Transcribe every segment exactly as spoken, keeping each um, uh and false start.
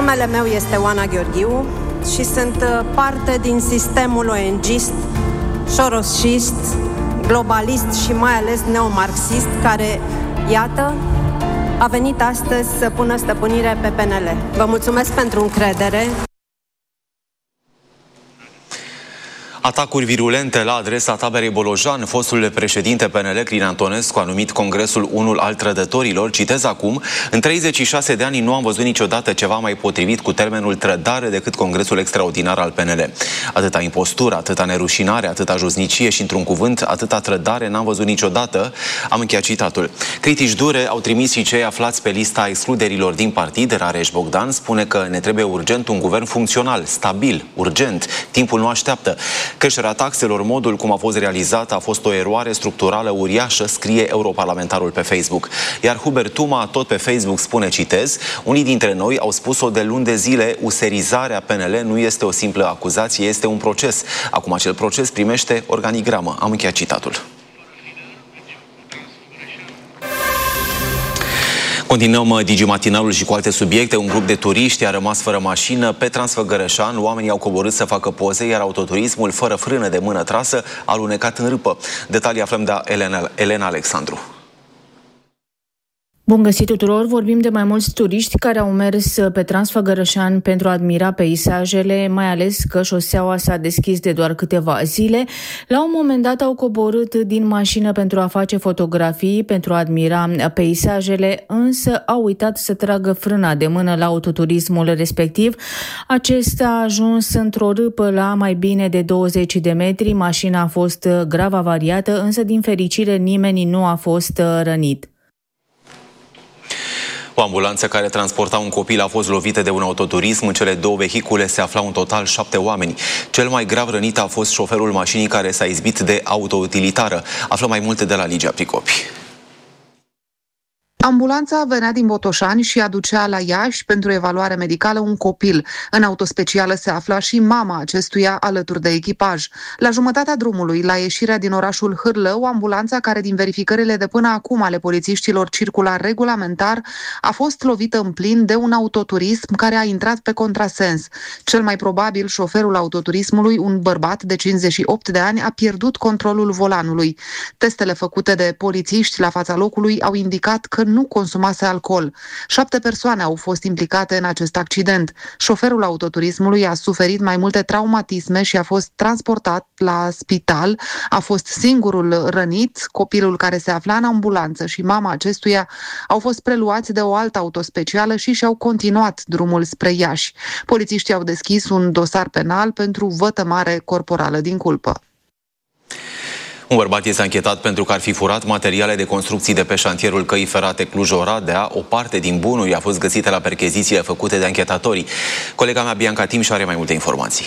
Numele meu este Oana Gheorghiu și sunt parte din sistemul O N G-ist, șorosist, globalist și mai ales neomarxist, care, iată, a venit astăzi să pună stăpânire pe P N L. Vă mulțumesc pentru încredere. Atacuri virulente la adresa taberei Bolojan. Fostul președinte P N L, Crin Antonescu, a numit Congresul unul al trădătorilor. Citez acum: în treizeci și șase de ani nu am văzut niciodată ceva mai potrivit cu termenul trădare decât Congresul extraordinar al P N L. Atâta impostură, atâta nerușinare, atâta josnicie și, într-un cuvânt, atâta trădare n-am văzut niciodată. Am încheiat citatul. Critici dure au trimis și cei aflați pe lista excluderilor din partid. Rareș Bogdan spune că ne trebuie urgent un guvern funcțional, stabil, urgent. Timpul nu așteaptă. Creșterea taxelor, modul cum a fost realizată, a fost o eroare structurală uriașă, scrie europarlamentarul pe Facebook. Iar Hubert Tuma, tot pe Facebook, spune, citez: unii dintre noi au spus-o de luni de zile, userizarea P N L nu este o simplă acuzație, este un proces. Acum acel proces primește organigramă. Am încheiat citatul. Continuăm Digimatinalul și cu alte subiecte. Un grup de turiști a rămas fără mașină pe Transfăgărășan. Oamenii au coborât să facă poze, iar autoturismul, fără frână de mână trasă, a alunecat în râpă. Detalii aflăm de Elena, Elena Alexandru. Bun găsit tuturor! Vorbim de mai mulți turiști care au mers pe Transfăgărășan pentru a admira peisajele, mai ales că șoseaua s-a deschis de doar câteva zile. La un moment dat au coborât din mașină pentru a face fotografii, pentru a admira peisajele, însă au uitat să tragă frâna de mână la autoturismul respectiv. Acesta a ajuns într-o râpă la mai bine de douăzeci de metri. Mașina a fost grav avariată, însă din fericire nimeni nu a fost rănit. O ambulanță care transporta un copil a fost lovită de un autoturism. În cele două vehicule se aflau în total șapte oameni. Cel mai grav rănit a fost șoferul mașinii, care s-a izbit de autoutilitară. Aflăm mai multe de la Ligia Pricopi. Ambulanța venea din Botoșani și aducea la Iași pentru evaluare medicală un copil. În autospecială se afla și mama acestuia alături de echipaj. La jumătatea drumului, la ieșirea din orașul Hârlău, ambulanța, care din verificările de până acum ale polițiștilor circula regulamentar, a fost lovită în plin de un autoturism care a intrat pe contrasens. Cel mai probabil, șoferul autoturismului, un bărbat de cincizeci și opt de ani, a pierdut controlul volanului. Testele făcute de polițiști la fața locului au indicat că nu consumase alcool. Șapte persoane au fost implicate în acest accident. Șoferul autoturismului a suferit mai multe traumatisme și a fost transportat la spital. A fost singurul rănit. Copilul care se afla în ambulanță și mama acestuia au fost preluați de o altă autospecială și și-au continuat drumul spre Iași. Polițiștii au deschis un dosar penal pentru vătămare corporală din culpă. Un bărbat este anchetat pentru că ar fi furat materiale de construcții de pe șantierul căii ferate Cluj-Oradea. O parte din bunuri a fost găsită la perchezițiile făcute de anchetatorii. Colega mea, Bianca Timș, are mai multe informații.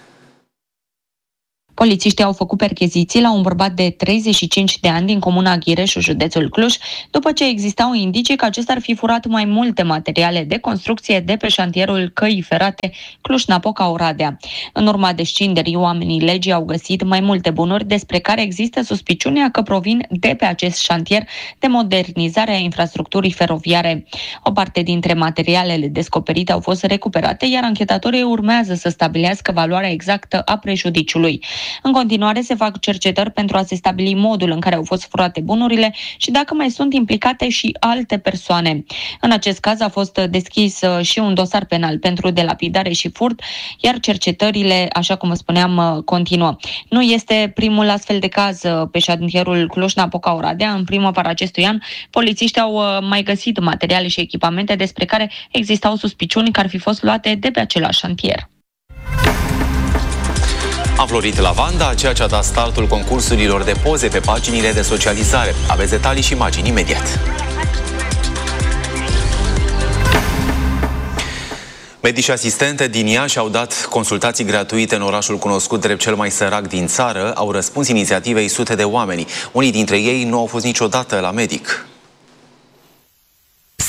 Polițiștii au făcut percheziții la un bărbat de treizeci și cinci de ani din comuna Ghireșu, județul Cluj, după ce existau indicii că acesta ar fi furat mai multe materiale de construcție de pe șantierul căii ferate Cluj-Napoca-Oradea. În urma descinderii, oamenii legii au găsit mai multe bunuri despre care există suspiciunea că provin de pe acest șantier de modernizare a infrastructurii feroviare. O parte dintre materialele descoperite au fost recuperate, iar anchetatorii urmează să stabilească valoarea exactă a prejudiciului. În continuare se fac cercetări pentru a se stabili modul în care au fost furate bunurile și dacă mai sunt implicate și alte persoane. În acest caz a fost deschis și un dosar penal pentru delapidare și furt, iar cercetările, așa cum spuneam, continuă. Nu este primul astfel de caz pe șantierul Cluj-Napoca-Oradea. În primăvara acestui an, polițiștii au mai găsit materiale și echipamente despre care existau suspiciuni că ar fi fost luate de pe același șantier. A florit lavanda, ceea ce a dat startul concursurilor de poze pe paginile de socializare. Aveți detalii și imagini imediat. Medici asistente din Iași au dat consultații gratuite în orașul cunoscut drept cel mai sărac din țară. Au răspuns inițiativei sute de oameni. Unii dintre ei nu au fost niciodată la medic.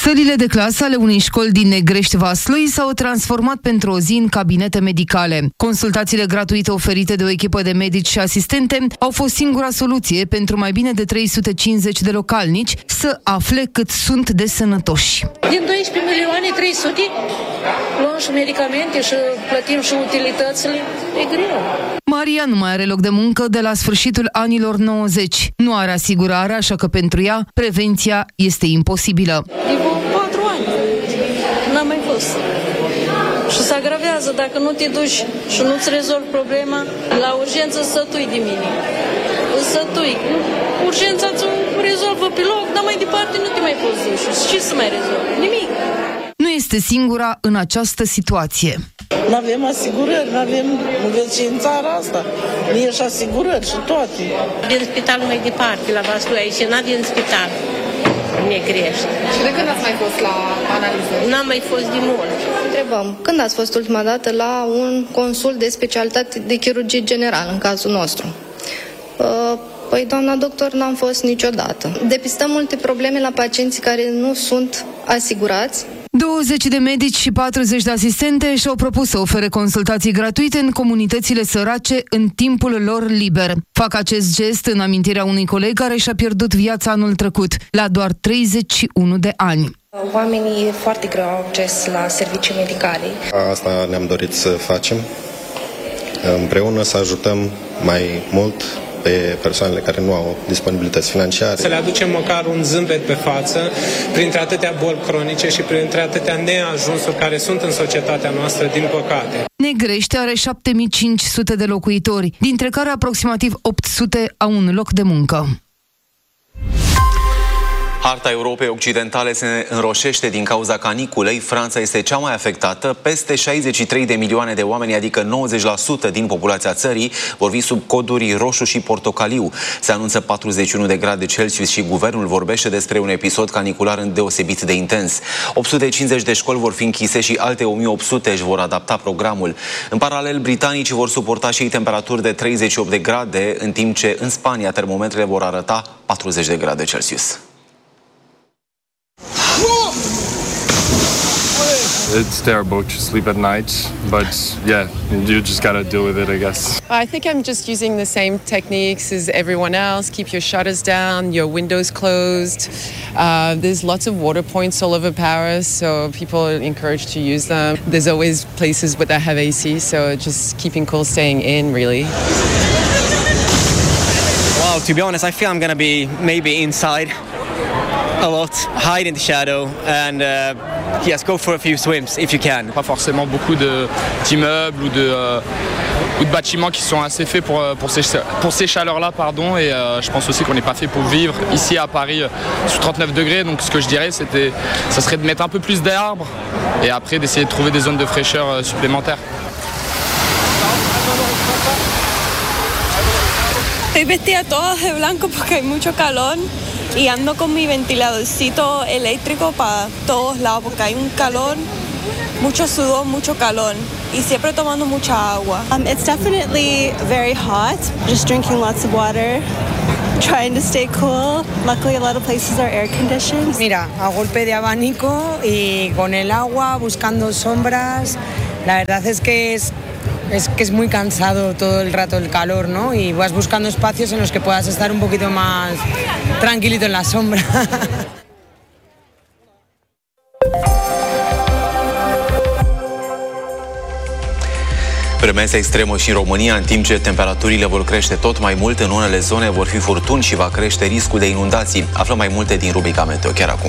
Sălile de clasă ale unei școli din Negrești-Vaslui s-au transformat pentru o zi în cabinete medicale. Consultațiile gratuite oferite de o echipă de medici și asistente au fost singura soluție pentru mai bine de trei sute cincizeci de localnici să afle cât sunt de sănătoși. Din doisprezece milioane trei sute luăm și medicamente și plătim și utilitățile. E greu. Maria nu mai are loc de muncă de la sfârșitul anilor nouăzeci. Nu are asigurare, așa că pentru ea prevenția este imposibilă. De patru ani n-am mai fost. Și se agravează dacă nu te duci și nu-ți rezolvi problema, la urgență sătui de mine. Sătui. Urgența ți-o rezolvă pe loc, dar mai departe nu te mai poți duci. Ce să mai rezolvi? Nimic. Nu este singura în această situație. Nu avem asigurări, nu avem, nu vezi ce în țara asta, nici și asigurări și toate. Din spitalul mai departe, la Vaslui, aici, n-a din spital, Negrești. Și de când ați mai fost la analiză? N-am mai fost de mult. Întrebăm, când ați fost ultima dată la un consult de specialitate de chirurgie generală, în cazul nostru? Păi, doamna doctor, n-am fost niciodată. Depistăm multe probleme la pacienții care nu sunt asigurați. douăzeci de medici și patruzeci de asistente și-au propus să ofere consultații gratuite în comunitățile sărace în timpul lor liber. Fac acest gest în amintirea unui coleg care și-a pierdut viața anul trecut, la doar treizeci și unu de ani. Oamenii foarte greu au acces la servicii medicale. Asta ne-am dorit să facem, împreună să ajutăm mai mult pe persoanele care nu au disponibilități financiare. Să le aducem măcar un zâmbet pe față, printre atâtea boli cronice și printre atâtea neajunsuri care sunt în societatea noastră, din păcate. Negrești are șapte mii cinci sute de locuitori, dintre care aproximativ opt sute au un loc de muncă. Harta Europei Occidentale se înroșește din cauza caniculei. Franța este cea mai afectată. Peste șaizeci și trei de milioane de oameni, adică nouăzeci la sută din populația țării, vor fi sub coduri roșu și portocaliu. Se anunță patruzeci și unu de grade Celsius și guvernul vorbește despre un episod canicular deosebit de intens. opt sute cincizeci de școli vor fi închise și alte o mie opt sute își vor adapta programul. În paralel, britanicii vor suporta și temperaturi de treizeci și opt de grade, în timp ce în Spania termometrele vor arăta patruzeci de grade Celsius. It's terrible to sleep at night, but yeah, you just gotta deal with it, I guess. I think I'm just using the same techniques as everyone else. Keep your shutters down, your windows closed. Uh, there's lots of water points all over Paris, so people are encouraged to use them. There's always places that have A C, so just keeping cool, staying in, really. Well, to be honest, I feel I'm gonna be maybe inside a lot, hide in the shadow, and uh, yes, go for a few swims if you can. Pas forcément beaucoup de d'immeubles ou de euh, ou de bâtiments qui sont assez faits pour pour ces pour ces chaleurs-là, pardon. Et euh, je pense aussi qu'on n'est pas fait pour vivre ici à Paris sous trente-neuf degrés. Donc ce que je dirais, c'était, ça serait de mettre un peu plus d'arbres et après d'essayer de trouver des zones de fraîcheur supplémentaires. Estoy vestida toda de blanco porque hay mucho calor y ando con mi ventiladorcito eléctrico para todos lados porque hay un calor, mucho sudor, mucho calor y siempre tomando mucha agua. Um, it's definitely very hot. Just drinking lots of water, trying to stay cool. Luckily, a lot of places are air conditioned. Mira, a golpe de abanico y con el agua, buscando sombras. La verdad es que es Es que es muy cansado todo el rato el calor, ¿no? Y vas buscando espacios en los que puedas estar un poquito más tranquilito en la sombra. Vremea este extremă și în România, în timp ce temperaturile vor crește tot mai mult, în unele zone vor fi furtuni și va crește riscul de inundații. Aflăm mai multe din rubrica Meteo chiar acum.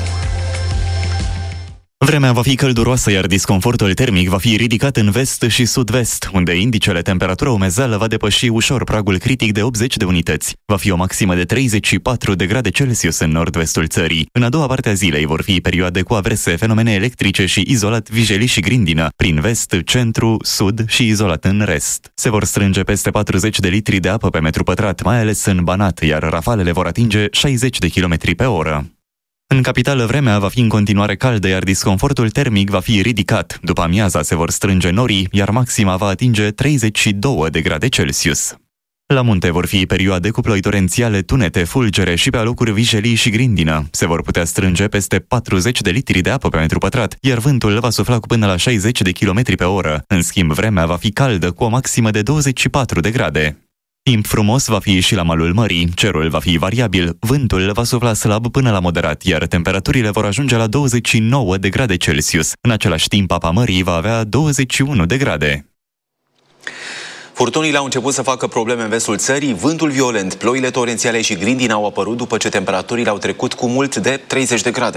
Vremea va fi călduroasă, iar disconfortul termic va fi ridicat în vest și sud-vest, unde indicele temperatură umezeală va depăși ușor pragul critic de optzeci de unități. Va fi o maximă de treizeci și patru de grade Celsius în nord-vestul țării. În a doua parte a zilei vor fi perioade cu averse, fenomene electrice și izolat vijelii și grindină, prin vest, centru, sud și izolat în rest. Se vor strânge peste patruzeci de litri de apă pe metru pătrat, mai ales în Banat, iar rafalele vor atinge șaizeci de kilometri pe oră. În capitală, vremea va fi în continuare caldă, iar disconfortul termic va fi ridicat. După amiaza se vor strânge norii, iar maxima va atinge treizeci și două de grade Celsius. La munte vor fi perioade cu ploi torențiale, tunete, fulgere și pe alocuri vijelii și grindină. Se vor putea strânge peste patruzeci de litri de apă pe metru pătrat, iar vântul va sufla cu până la șaizeci de kilometri pe oră. În schimb, vremea va fi caldă cu o maximă de douăzeci și patru de grade. Timp frumos va fi și la malul mării, cerul va fi variabil, vântul va sufla slab până la moderat, iar temperaturile vor ajunge la douăzeci și nouă de grade Celsius. În același timp, apa mării va avea douăzeci și unu de grade. Furtunile au început să facă probleme în vestul țării, vântul violent, ploile torențiale și grindina au apărut după ce temperaturile au trecut cu mult de treizeci de grade.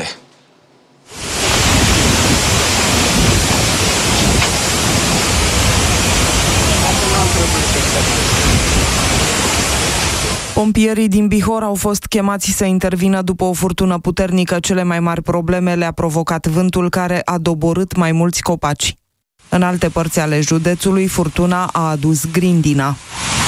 Pompierii din Bihor au fost chemați să intervină după o furtună puternică. Cele mai mari probleme le-a provocat vântul care a doborât mai mulți copaci. În alte părți ale județului, furtuna a adus grindina.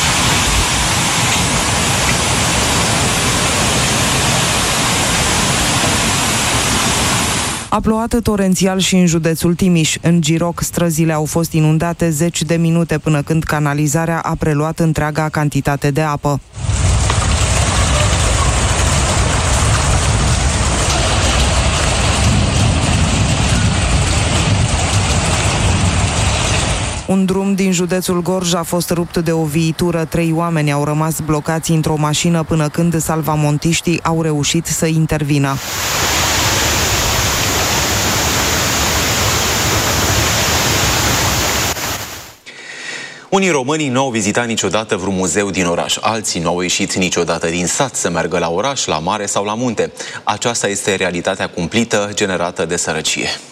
A plouat torențial și în județul Timiș. În Giroc, străzile au fost inundate zeci de minute până când canalizarea a preluat întreaga cantitate de apă. Un drum din județul Gorj a fost rupt de o viitură. Trei oameni au rămas blocați într-o mașină până când salvamontiștii au reușit să intervină. Unii români nu au vizitat niciodată vreun muzeu din oraș, alții nu au ieșit niciodată din sat să meargă la oraș, la mare sau la munte. Aceasta este realitatea cumplită generată de sărăcie.